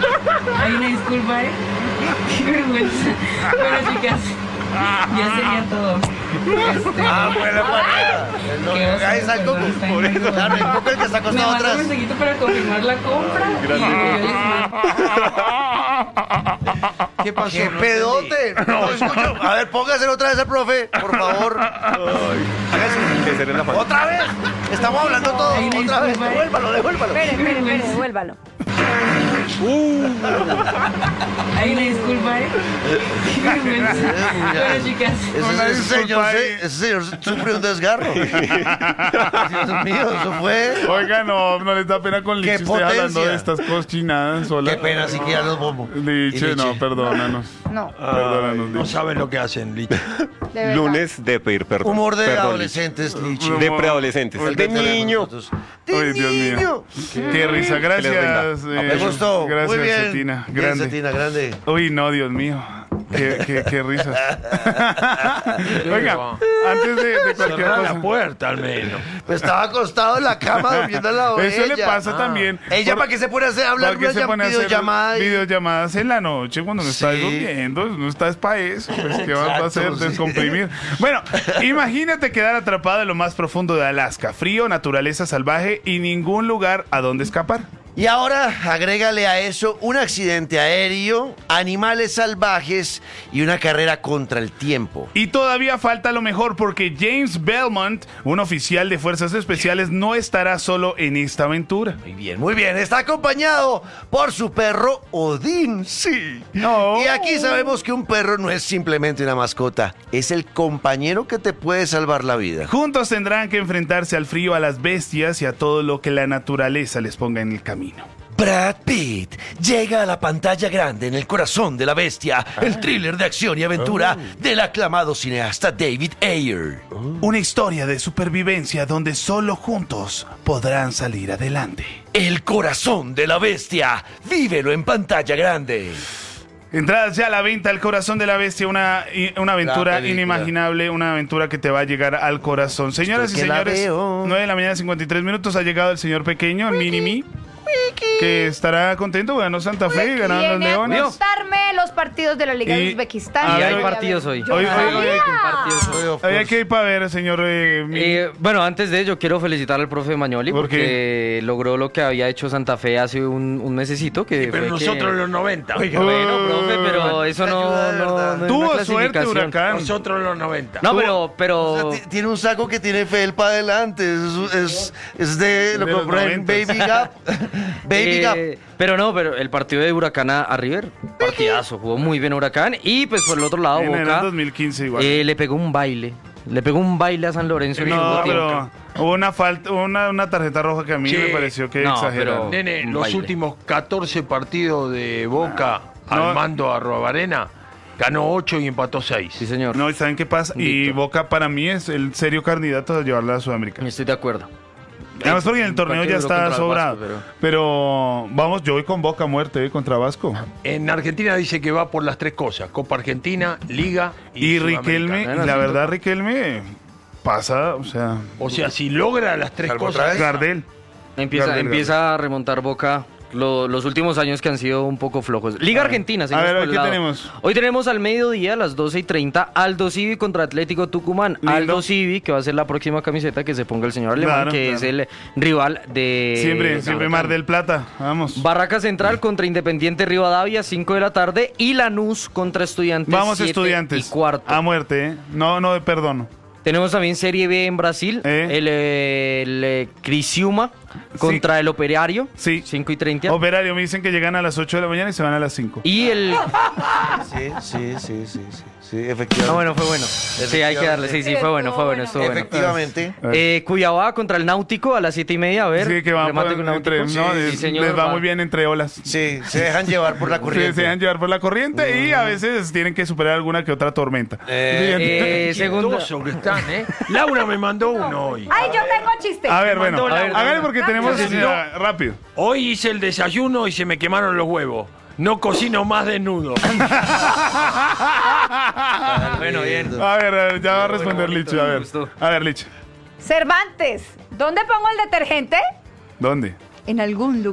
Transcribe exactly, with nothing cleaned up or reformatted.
Hay una disculpa, ¿eh? Qué vergüenza. Bueno, chicas, ya sería todo. Este, Ah, buena manera. Ahí está el coco. Por eso, claro, el coco el que está me acostado mandan un atrás. mensajito para confirmar la compra. Y yo les mando. ¿Qué pasó? ¡Qué No pedote! No escucho. A ver, póngase otra vez al profe, por favor. Esa era la falta. ¡Otra vez! Estamos hablando todos. Ay, Otra vez. disculpa, ¿eh? Devuélvalo, devuélvalo. Espere, espere, espere, devuélvalo. Hay una disculpa, ¿eh? Qué vergüenza. Bueno, chicas. Ese, Una ese señor, disculpa se- ahí. ese señor sufrió un desgarro. Dios mío, eso fue. Oiga, no, no les da pena con ¡Qué Lich usted hablando potencia! de estas cochinadas sola. Qué pena, siquiera los bombos. Liche, no, perdónanos. No, Perdónanos, No Lich. saben lo que hacen, Lich. de verdad. Lunes de pedir perdón. Humor de Perdón, adolescentes, Lichi. Lich. De preadolescentes. El De teléfono, niño. nosotros. De Ay, Dios mío. niño. Qué risa, gracias. Me eh, gustó. Gracias, Muy bien. Cetina. Bien, Grande. Cetina, grande. Uy, no, Dios mío. Qué, qué, qué risas. Oiga, antes de, de cualquier Cerrá cosa. la puerta al menos. Pues estaba acostado en la cama durmiendo al lado de Eso ella. le pasa Ah. también. Ella, Por- ¿para qué se pone a hacer, hablar ¿Para qué una se llam- pone a hacer videollamada? y- videollamadas en la noche cuando no estás Sí. durmiendo? No estás para eso. Pues, ¿qué vas a Exacto, hacer? sí. Descomprimir. Bueno, imagínate quedar atrapado en lo más profundo de Alaska. Frío, naturaleza salvaje y ningún lugar a donde escapar. Y ahora agrégale a eso un accidente aéreo, animales salvajes y una carrera contra el tiempo. Y todavía falta lo mejor porque James Belmont, un oficial de fuerzas especiales, no estará solo en esta aventura. Muy bien, muy bien. Está acompañado por su perro Odín, sí. No. Y aquí sabemos que un perro no es simplemente una mascota, es el compañero que te puede salvar la vida. Juntos tendrán que enfrentarse al frío, a las bestias y a todo lo que la naturaleza les ponga en el camino. Brad Pitt llega a la pantalla grande en El corazón de la bestia, el thriller de acción y aventura del aclamado cineasta David Ayer. Una historia de supervivencia donde solo juntos podrán salir adelante. El corazón de la bestia, vívelo en pantalla grande. Entradas ya a la venta, El corazón de la bestia, una, una aventura película. inimaginable, una aventura que te va a llegar al corazón. Señoras y Estoy que la señores, veo. nueve de la mañana, cincuenta y tres minutos, ha llegado el señor pequeño, el Mini-Me, que estará contento, ganó Santa Fe, ganaron los Viene a Leones. contarme los partidos de la Liga Y- de Uzbekistán. a Yo ver, voy hay a partidos ver. hoy. Yo Hoy- hoy- sabía. hoy hay partidos. Había que ir para ver, señor eh, Mini. Eh, bueno, antes de ello quiero felicitar al profe Magnoli ¿Por porque logró lo que había hecho Santa Fe hace un, un mesecito. Que Pero fue nosotros que... en los noventa. Bueno, profe, pero eso no, ayuda de no, verdad. no es Tuvo una suerte, clasificación. Huracán. Nosotros en los noventa. No, pero, pero... O sea, ti- tiene un saco que tiene felpa adelante. Es, es, es de lo De los compré en noventas. Baby Gap. Baby Gap. Eh, pero no, pero el partido de Huracán a, a River, partidazo, jugó muy bien Huracán. Y pues por el otro lado, en el Boca dos mil quince igual. eh, le pegó un baile. Le pegó un baile a San Lorenzo. en el no, segundo pero tiempo. hubo una falta, una, una tarjeta roja que a mí Sí. me pareció que No, exageraron. pero- Nene, Un los baile. últimos catorce partidos de Boca No. al mando a Arrobarena, ganó ocho y empató seis. Sí, señor. No, ¿y saben qué pasa? Y Invicto. Boca para mí es el serio candidato a llevarla a Sudamericana. Estoy de acuerdo. Además porque en el torneo ya partido está contra el sobrado. Vasco, pero... pero- vamos, yo voy con Boca a muerte eh, contra Vasco. En Argentina dice que va por las tres cosas: Copa Argentina, Liga y, Y Sudamericana. Riquelme, Bueno, la sí, verdad Riquelme pasa, o sea, O sea, si logra las tres Salvo cosas. otra vez. Gardel. Empieza, Gardel, empieza a remontar Boca lo- los últimos años que han sido un poco flojos. Liga A ver. Argentina, A seguimos ver, por hoy el ¿qué lado. tenemos? Hoy tenemos al mediodía, a las doce y treinta, Aldo Civi contra Atlético Tucumán. Lindo. Aldo Civi, que va a ser la próxima camiseta que se ponga el señor Alemán, Claro, que claro. es el rival de... Siempre, siempre Mar del Plata. Vamos. Barraca Central contra Independiente Rivadavia, cinco de la tarde. Y Lanús contra Estudiantes, Vamos, siete Estudiantes. y cuarto. A muerte, ¿eh? No, no, perdono. Tenemos también Serie B en Brasil, ¿Eh? el, eh, el, eh, Criciúma contra el Operario, Sí. cinco y treinta. Operario, me dicen que llegan a las ocho de la mañana y se van a las cinco. Y el... Sí, sí, sí, sí, sí, sí, efectivamente. Ah, bueno, fue bueno. Sí, hay que darle. Sí, sí, fue bueno, fue bueno, estuvo bueno. Efectivamente. Eh, Cuyabá contra el Náutico a las siete y media. A ver, Sí, que van remate por- con Náutico. entre, no, Sí, les, sí, señor, les va va. muy bien entre olas. Sí, se dejan llevar por la Sí, corriente. se dejan llevar por la corriente y a veces tienen que superar alguna que otra tormenta. Eh, Eh, segunda. Chistoso que están, ¿eh? Laura me mandó uno hoy. Ay, yo tengo chiste. A ver, bueno, mandó a la- ver, hágale porque tenemos Sí, sí, ya, rápido. Hoy hice el desayuno y se me quemaron los huevos. No cocino más desnudo. Bueno, bien. A ver, a ver, ya va a responder bonito, Licho, a me ver. gustó. A ver, Licho. Cervantes, ¿dónde pongo el detergente? ¿Dónde? En algún lugar.